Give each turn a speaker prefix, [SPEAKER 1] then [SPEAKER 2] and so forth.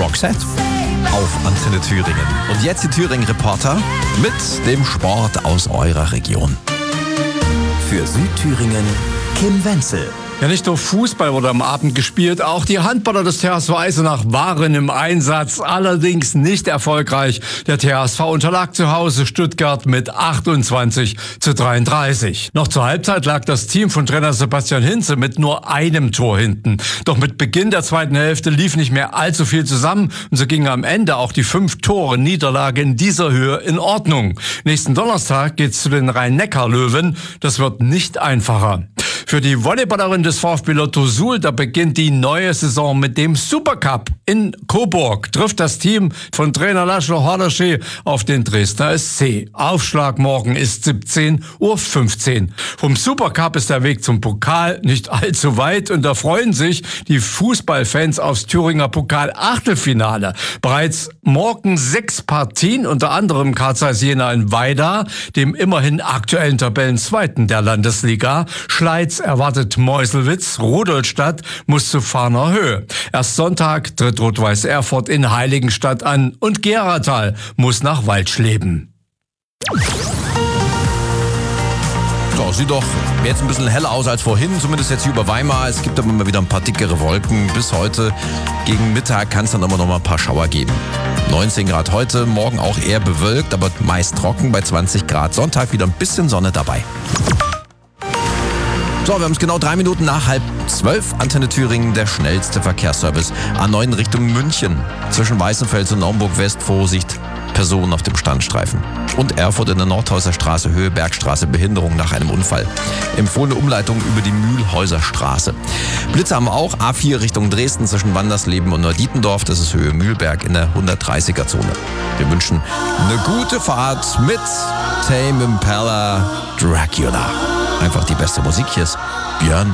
[SPEAKER 1] Roxette auf Antenne Thüringen. Und jetzt die Thüringen-Reporter mit dem Sport aus eurer Region.
[SPEAKER 2] Für Südthüringen Kim Wenzel.
[SPEAKER 3] Ja, nicht nur Fußball wurde am Abend gespielt, auch die Handballer des THSV Eisenach waren im Einsatz, allerdings nicht erfolgreich. Der THSV unterlag zu Hause Stuttgart mit 28:33. Noch zur Halbzeit lag das Team von Trainer Sebastian Hinze mit nur einem Tor hinten. Doch mit Beginn der zweiten Hälfte lief nicht mehr allzu viel zusammen und so ging am Ende auch die 5-Tore-Niederlage in dieser Höhe in Ordnung. Nächsten Donnerstag geht's zu den Rhein-Neckar-Löwen. Das wird nicht einfacher. Für die Volleyballerin des VfB Lotto Suhl, da beginnt die neue Saison mit dem Supercup. In Coburg trifft das Team von Trainer Laszlo Hordaschy auf den Dresdner SC. Aufschlag morgen ist 17:15 Uhr. Vom Supercup ist der Weg zum Pokal nicht allzu weit und da freuen sich die Fußballfans aufs Thüringer Pokal-Achtelfinale. Bereits morgen 6 Partien, unter anderem Carl Zeiss Jena in Weida, dem immerhin aktuellen Tabellenzweiten der Landesliga. Schleiz erwartet Meuselwitz, Rudolstadt muss zu Farner Höhe. Erst Sonntag tritt Rot-Weiß Erfurt in Heiligenstadt an und Geratal muss nach Waldschleben.
[SPEAKER 1] So, sieht doch jetzt ein bisschen heller aus als vorhin, zumindest jetzt hier über Weimar. Es gibt aber immer wieder ein paar dickere Wolken. Bis heute gegen Mittag kann es dann immer noch mal ein paar Schauer geben. 19 Grad heute, morgen auch eher bewölkt, aber meist trocken bei 20 Grad. Sonntag wieder ein bisschen Sonne dabei. So, wir haben es genau 3 Minuten nach 11:30. Antenne Thüringen, der schnellste Verkehrsservice. A9 Richtung München. Zwischen Weißenfels und Naumburg West Vorsicht, Personen auf dem Standstreifen. Und Erfurt in der Nordhäuser Straße, Höhe Bergstraße, Behinderung nach einem Unfall. Empfohlene Umleitung über die Mühlhäuser Straße. Blitze haben wir auch. A4 Richtung Dresden zwischen Wandersleben und Neudietendorf. Das ist Höhe Mühlberg in der 130er-Zone. Wir wünschen eine gute Fahrt mit Tame Impala Dracula. Einfach die beste Musik. Hier ist Björn